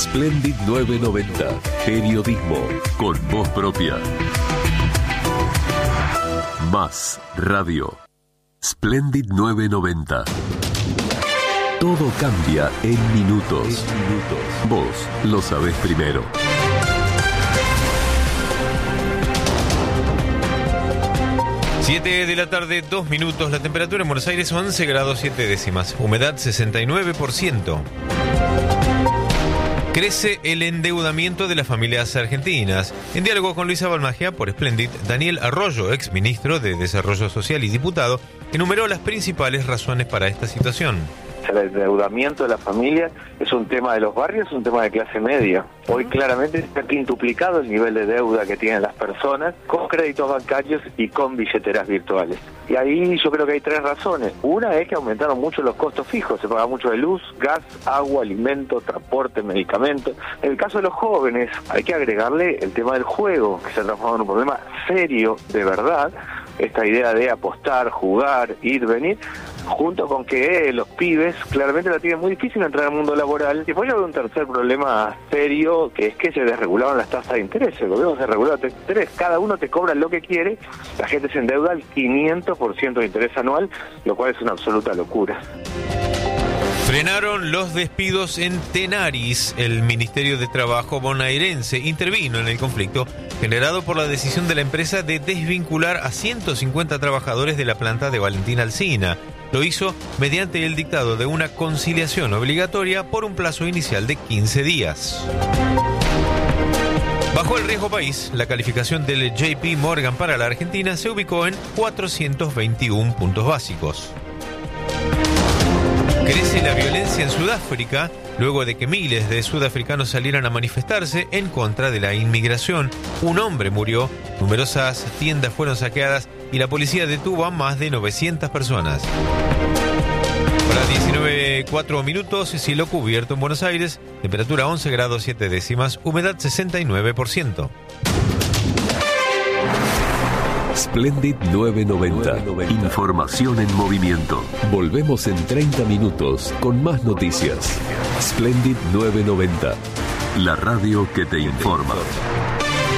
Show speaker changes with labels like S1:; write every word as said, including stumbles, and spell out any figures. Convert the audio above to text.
S1: Splendid novecientos noventa. Periodismo con voz propia. Más radio. Splendid novecientos noventa. Todo cambia en minutos. En minutos. Vos lo sabés primero.
S2: siete de la tarde, dos minutos. La temperatura en Buenos Aires once grados siete décimas. Humedad sesenta y nueve por ciento. Crece el endeudamiento de las familias argentinas. En diálogo con Luisa Balmagia por Splendid, Daniel Arroyo, ex ministro de Desarrollo Social y diputado, enumeró las principales razones para esta situación.
S3: El endeudamiento de la familia es un tema de los barrios, es un tema de clase media. Hoy claramente está quintuplicado el nivel de deuda que tienen las personas con créditos bancarios y con billeteras virtuales. Y ahí yo creo que hay tres razones. Una es que aumentaron mucho los costos fijos, se paga mucho de luz, gas, agua, alimentos, transporte, medicamentos. En el caso de los jóvenes hay que agregarle el tema del juego, que se ha transformado en un problema serio, de verdad. Esta idea de apostar, jugar, ir, venir, junto con que eh, los pibes claramente la tienen muy difícil entrar al mundo laboral. Y después hay un tercer problema serio, que es que se desregularon las tasas de interés. El gobierno se reguló las tasas de interés, cada uno te cobra lo que quiere, la gente se endeuda al quinientos por ciento de interés anual, lo cual es una absoluta locura.
S2: Frenaron los despidos en Tenaris. El Ministerio de Trabajo bonaerense intervino en el conflicto generado por la decisión de la empresa de desvincular a ciento cincuenta trabajadores de la planta de Valentín Alsina. Lo hizo mediante el dictado de una conciliación obligatoria por un plazo inicial de quince días. Bajo el riesgo país, la calificación del J P Morgan para la Argentina se ubicó en cuatrocientos veintiuno puntos básicos. Crece la violencia en Sudáfrica luego de que miles de sudafricanos salieran a manifestarse en contra de la inmigración. Un hombre murió, numerosas tiendas fueron saqueadas y la policía detuvo a más de novecientas personas. Para diecinueve, cuatro minutos, cielo cubierto en Buenos Aires, temperatura once grados siete décimas, humedad sesenta y nueve por ciento.
S1: Splendid novecientos noventa. Información en movimiento. Volvemos en treinta minutos con más noticias. Splendid novecientos noventa. La radio que te informa.